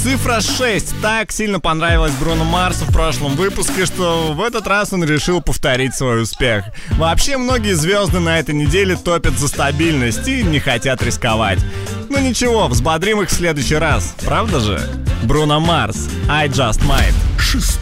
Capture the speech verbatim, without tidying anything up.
Цифра шесть так сильно понравилась Бруно Марсу в прошлом выпуске, что в этот раз он решил повторить свой успех. Вообще, многие звезды на этой неделе топят за стабильность и не хотят рисковать. Ну ничего, взбодрим их в следующий раз, правда же? Бруно Марс, I Just Might. Шестой.